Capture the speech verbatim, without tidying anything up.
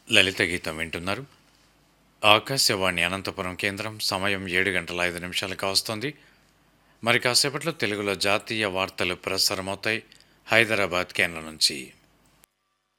లలిత గీతం వింటున్నారు. ఆకాశవాణి అనంతపురం కేంద్రం. సమయం ఏడు గంటల ఐదు నిమిషాలకు వస్తుంది. మరి కాసేపట్లో తెలుగులో జాతీయ వార్తలు ప్రసారమవుతాయి హైదరాబాద్ కేంద్రం నుంచి.